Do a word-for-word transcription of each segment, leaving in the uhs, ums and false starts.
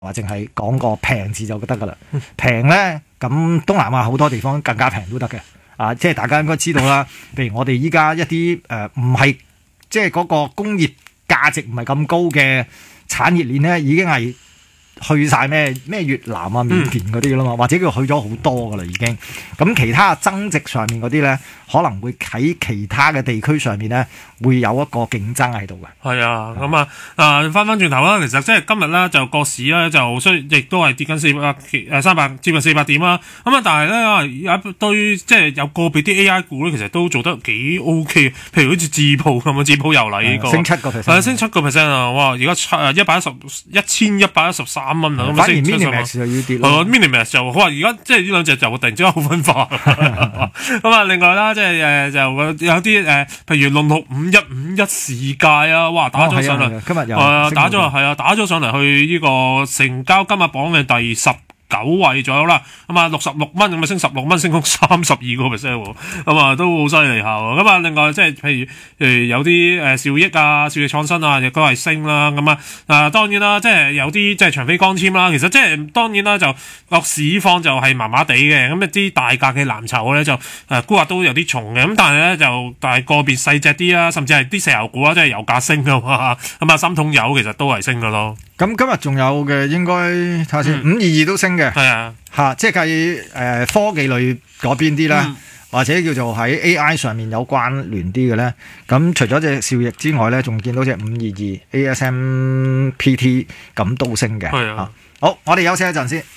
話淨係講個平字就得噶啦。平咧，咁東南亞好多地方更加平都得嘅。啊，即係大家應該知道啦。譬如我哋依家一啲誒唔係即係嗰個工業價值唔係咁高嘅產業鏈咧，已經係去晒咩咩越南啊、緬甸嗰啲噶啦嘛，或者佢去咗好多噶啦已經。咁其他增值上面嗰啲咧，可能會喺其他嘅地區上面咧，會有一個競爭喺度嘅。 係啊，咁啊，啊翻翻轉頭啦，其實即係今日咧就個市咧就雖然亦都係跌緊四百誒三百接近四百點啦。咁啊，但係咧有一堆即係有個別啲 A I 股咧，其實都做得幾 O K。譬如好似智鋪咁啊，智鋪又嚟呢個升七個 percent， 係升七個 percent 啊！哇，而家七一百一十一千一百一十三蚊啊！ 反而 Minimax 就要跌咯。 Minimax 就好啊！而家即係呢兩隻就突然之間好分化。咁啊，另外啦，即係誒就有啲誒，譬如六六五一五一世界啊，哇，打咗上嚟， 哦啊、今日有誒打咗係啊，打咗上嚟去呢個成交今日榜嘅第十九位左右啦，咁啊六十六蚊咁啊升十六蚊，升幅三十二個 percent， 咁啊都好犀利下喎。咁啊另外即係譬如誒有啲誒兆益啊、兆益創新啊，亦都係升啦。咁啊啊當然啦，即係有啲即係長飛光纖啦。其實即係當然啦，就個市況就係麻麻地嘅。咁一啲大價嘅藍籌咧就誒估價都有啲重嘅。咁但係咧就但係個別細隻啲啊，甚至係啲石油股啊，即係油價升㗎嘛。咁啊三桶油其實都係升㗎咯。 咁今日仲有嘅應該睇下先，五二二都升嘅， 係啊， 嚇，即係計誒科技類嗰邊啲啦，嗯、或者叫做喺 A I 上面有關聯啲嘅咧。咁除咗隻兆易之外咧，仲見到隻五二二 A S M P T 咁都升嘅。係啊，好，我哋休息一陣先。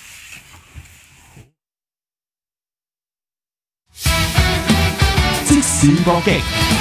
即時搏擊。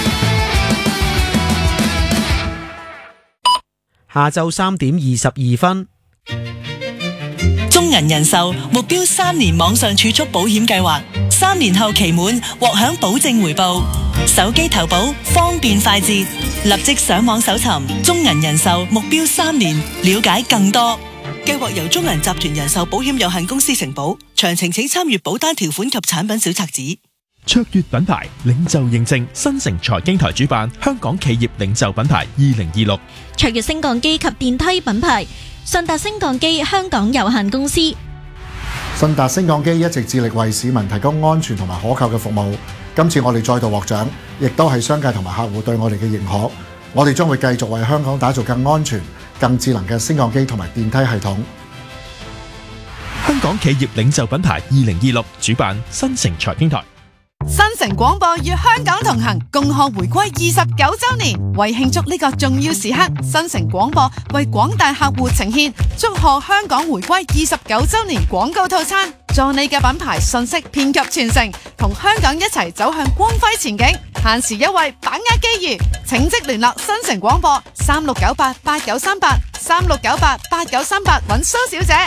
下晝三點二十二分， 中銀人壽目標三年網上儲蓄保險計劃，三年後期滿獲享保證回報，手機投保方便快捷，立即上網搜尋中銀人壽目標三年，了解更多。計劃由中銀集團人壽保險有限公司承保，詳情請參閱保單條款及產品小冊子。 卓越品牌領袖認證，新城財經台主辦香港企業領袖品牌二零二六。 卓越升降機及電梯品牌順達升降機香港有限公司。 順達升降機一直致力為市民提供安全同埋可靠嘅服務。今次我哋再度獲獎，亦都係商界同埋客戶對我哋嘅認可。我哋將會繼續為香港打造更安全、更智能嘅升降機同埋電梯系統。 香港企業領袖品牌二零二六主辦新城財經台。 新城廣播與香港同行，共賀回歸二十九周年。為慶祝呢個重要時刻，新城廣播為廣大客戶呈現祝賀香港回歸二十九周年廣告套餐，助你嘅品牌信息遍及全城，同香港一齊走向光輝前景。限時優惠，把握機遇，請即聯絡新城廣播三六九八八九三八三六九八八九三八揾蘇小姐。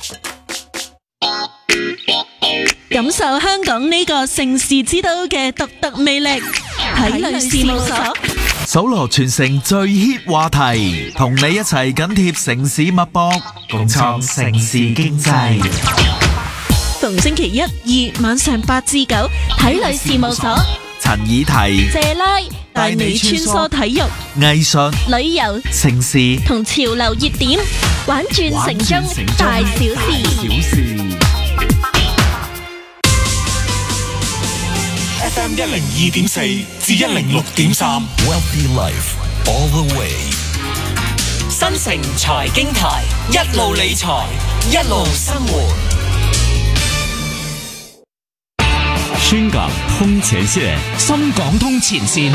感受香港呢個盛事之都嘅獨特魅力，體類事務所搜羅全城最 hit 話題，同你一齊緊貼城市脈搏，共創城市經濟。 逢星期一、二晚上八至九，體類事務所陳以提、 謝拉帶你穿梭體育、 藝術、 旅遊、 城市同潮流熱點，玩轉城中大小事。 F M 一零二點四至一零六點三 Wealthy Life all the way。 新城財經台，一路理財，一路生活。 深港通前線，深港通前線。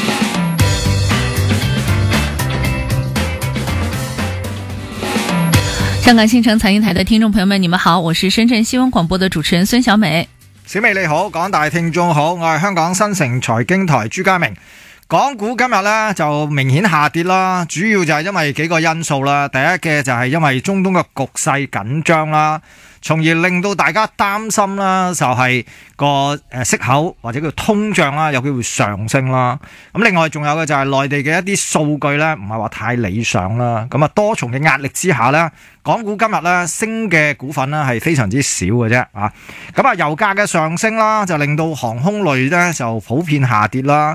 香港新城財經台的聽眾朋友們，你們好，我是深圳新聞廣播的主持人孫小美。 小美你好，廣大聽眾好，我係香港新城財經台朱家明。港股今日呢就明顯下跌啦，主要就係因為幾個因素啦。第一嘅就係因為中東嘅局勢緊張啦，從而令到大家擔心啦，就係個誒息口或者叫通脹啦，有機會上升啦。咁另外仲有嘅就係內地嘅一啲數據呢，唔係話太理想啦。咁啊多重嘅壓力之下呢，港股今日呢升嘅股份呢係非常之少嘅啫啊。咁啊油價嘅上升啦，就令到航空類呢就普遍下跌啦。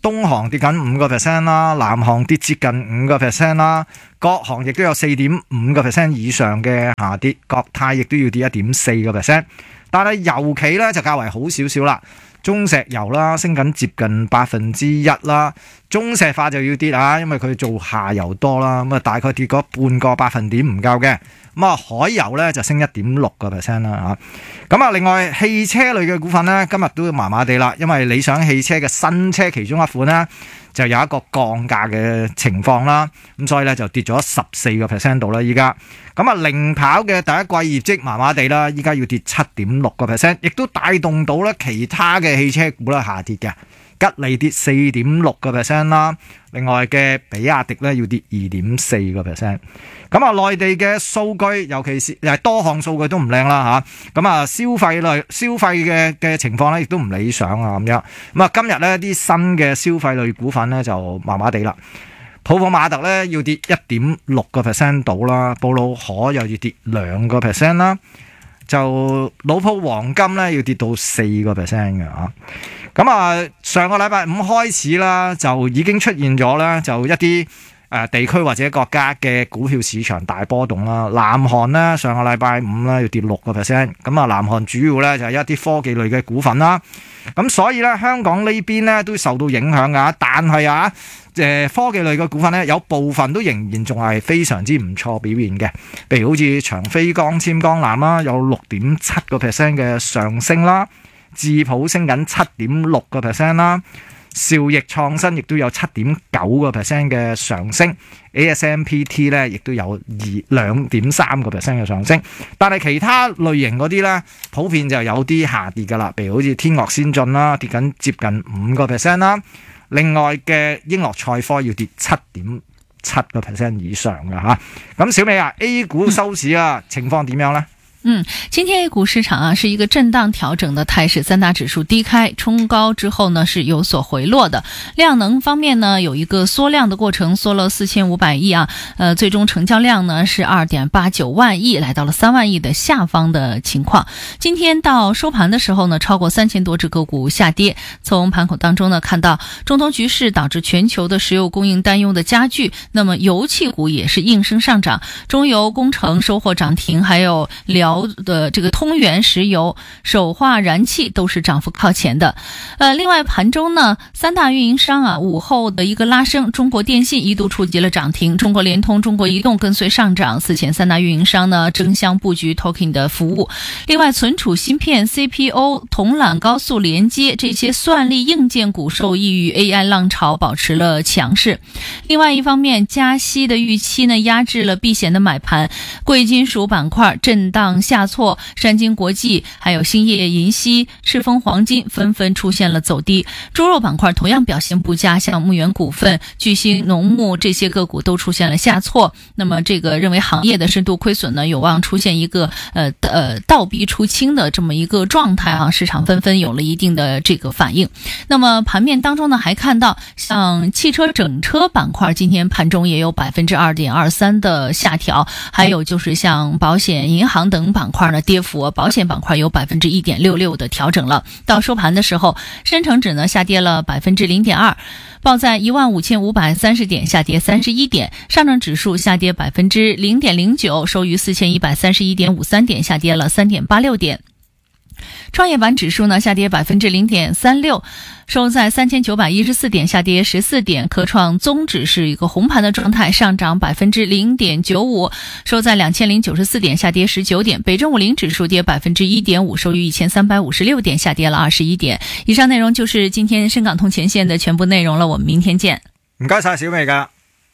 東航跌緊五個 percent 啦，南航跌接近五個 percent 啦，國航亦都有四點五個 percent 以上嘅下跌，國泰亦都要跌一點四個 percent。但係油企咧就較為好少少啦，中石油啦升緊接近百分之一啦，中石化就要跌啊，因為佢做下游多啦，咁啊大概跌嗰半個百分點唔夠嘅。咁啊海油咧就升一點六個 percent 啦嚇。咁啊另外汽車類嘅股份咧今日都麻麻地啦，因為理想汽車嘅新車其中一款咧就有一個降價嘅情況啦，咁所以咧就跌咗十四個 percent 度啦依家。咁啊零跑嘅第一季業績麻麻地啦，依家要跌七點六個 percent， 亦都帶動到咧其他嘅汽車股咧下跌嘅。吉利跌四點六個 percent 啦，另外嘅比亞迪咧要跌二點四個 percent。咁啊，內地嘅數據，尤其是係多項數據都唔靚啦嚇。咁啊，消費類消費嘅嘅情況咧，亦都唔理想啊咁樣。咁啊，今日呢啲新嘅消費類股份咧就麻麻地啦。普普馬特咧要跌一點六個 percent 到啦，布魯可又要跌兩個 percent 啦。就老普黃金咧要跌到四個 percent 嘅嚇。咁啊，上個禮拜五開始啦，就已經出現咗咧，就一啲誒地區或者國家嘅股票市場大波動啦。南韓咧上個禮拜五咧要跌六個 percent，咁啊南韓主要咧就係一啲科技類嘅股份啦。咁所以咧香港呢邊咧都受到影響㗎，但係啊誒科技類嘅股份咧有部分都仍然仲係非常之唔錯表現嘅，譬如好似長飛光纖光纜啦，有六點七個 percent 嘅上升啦。智普升緊七點六個 percent 啦，兆易創新亦都有七點九個 percent 嘅上升 ，A S M P T 咧亦都有二兩點三個 percent 嘅上升，但係其他類型嗰啲咧普遍就有啲下跌㗎啦，譬如好似天樂先進啦，跌緊接近五個 percent 啦，另外嘅英樂賽科要跌七點七個 percent 以上㗎嚇。咁小美啊 ，A 股收市啊，情況點樣咧？ 嗯，今天 A 股市場啊是一个震荡调整的态势，三大指数低开冲高之后呢是有所回落的。量能方面呢有一个缩量的过程，缩了四千五百亿啊，呃，最终成交量呢是 二点八九万亿，来到了三万亿的下方的情况。今天到收盘的时候呢，超过三千多只个股下跌。从盘口当中呢看到，中东局势导致全球的石油供应担忧的加剧，那么油气股也是应声上涨，中油工程收获涨停，还有辽的这个通源石油、首化燃气都是涨幅靠前的。呃，另外盘中呢，三大运营商啊午后的一个拉升，中国电信一度触及了涨停，中国联通、中国移动跟随上涨，此前三大运营商呢争相布局 token 的服务。另外，存储芯片、C P U、铜缆高速连接这些算力硬件股受益于 A I 浪潮保持了强势。另外一方面，加息的预期呢压制了避险的买盘，贵金属板块震荡下挫，山金国际还有兴业银锡、赤峰黄金纷纷出现了走低。猪肉板块同样表现不佳，像牧原股份、巨星农牧这些个股都出现了下挫。那么这个认为行业的深度亏损呢有望出现一个呃呃倒逼出清的这么一个状态啊，市场纷纷有了一定的这个反应。那么盘面当中呢还看到像汽车整车板块今天盘中也有 百分之二点二三 的下调，还有就是像保险银行等板块呢跌幅，保险板块有 百分之一点六六 的调整了。到收盘的时候，深成指呢下跌了 百分之零点二， 报在 一万五千五百三十 点，下跌三十一点。上证指数下跌 百分之零点零九， 收于 四千一百三十一点五三 点，下跌了 三点八六 点。创业板指数呢下跌 百分之零点三六， 收在 三千九百一十四 点，下跌十四点。科创综指是一个红盘的状态，上涨 百分之零点九五， 收在 两千零九十四 点，下跌十九点。北证五零指数跌 百分之一点五， 收于 一千三百五十六 点，下跌了二十一点。以上内容就是今天深港通前线的全部内容了，我们明天见。 唔該晒小美㗎。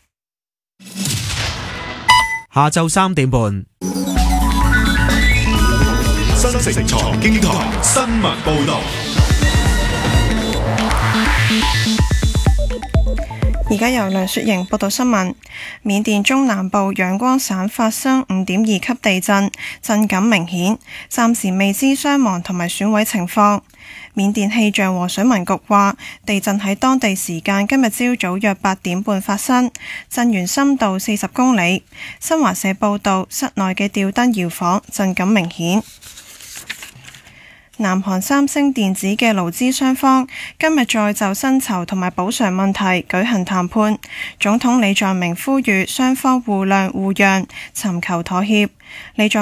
下晝三點半。 新城財經台新聞報道。 而家由梁雪瑩報道新聞。緬甸中南部仰光省發生 五點二級地震，震感明顯，暫時未知傷亡同埋損毀情況。緬甸氣象和水文局話，地震喺當地時間今日朝早約八點半發生，震源深度四十公里。新華社報道，室內嘅吊燈搖晃，震感明顯。 南韓三星電子嘅勞資雙方今日再就薪酬同埋補償問題舉行談判。總統李在明呼籲雙方互諒互讓，尋求妥協。李在